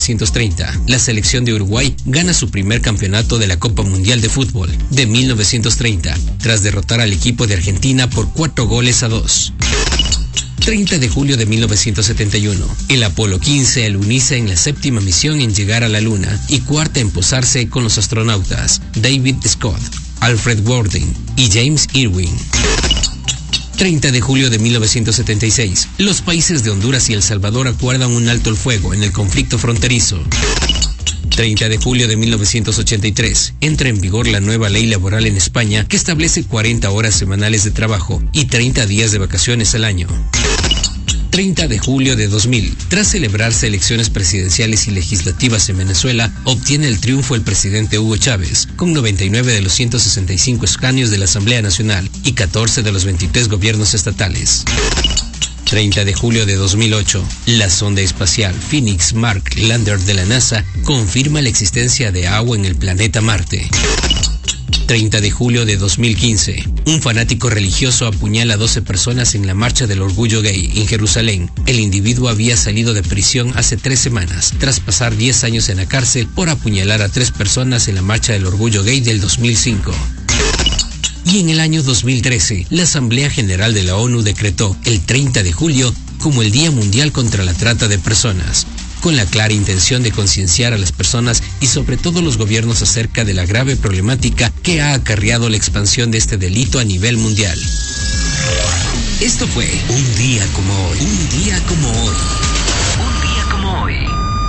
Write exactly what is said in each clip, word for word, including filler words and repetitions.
mil novecientos treinta, la selección de Uruguay gana su primer campeonato de la Copa Mundial de Fútbol de mil novecientos treinta, tras derrotar al equipo de Argentina por cuatro goles a dos. treinta de julio de mil novecientos setenta y uno, el Apolo quince aluniza en la séptima misión en llegar a la Luna y cuarta en posarse con los astronautas David Scott, Alfred Worden y James Irwin. treinta de julio de mil novecientos setenta y seis, los países de Honduras y El Salvador acuerdan un alto el fuego en el conflicto fronterizo. treinta de julio de mil novecientos ochenta y tres, entra en vigor la nueva ley laboral en España que establece cuarenta horas semanales de trabajo y treinta días de vacaciones al año. treinta de julio de dos mil, tras celebrarse elecciones presidenciales y legislativas en Venezuela, obtiene el triunfo el presidente Hugo Chávez, con noventa y nueve de los ciento sesenta y cinco escaños de la Asamblea Nacional y catorce de los veintitrés gobiernos estatales. treinta de julio de dos mil ocho, la sonda espacial Phoenix Mark Lander de la NASA confirma la existencia de agua en el planeta Marte. treinta de julio de dos mil quince, un fanático religioso apuñala a doce personas en la Marcha del Orgullo Gay en Jerusalén. El individuo había salido de prisión hace tres semanas, tras pasar diez años en la cárcel por apuñalar a tres personas en la Marcha del Orgullo Gay del dos mil cinco. Y en el año dos mil trece, la Asamblea General de la ONU decretó el treinta de julio como el Día Mundial contra la Trata de Personas, con la clara intención de concienciar a las personas y sobre todo los gobiernos acerca de la grave problemática que ha acarreado la expansión de este delito a nivel mundial. Esto fue Un Día Como Hoy. Un Día Como Hoy. Un Día Como Hoy.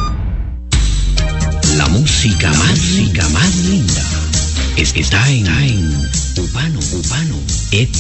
La música más, música más linda es que está en, en Upano, Upano, F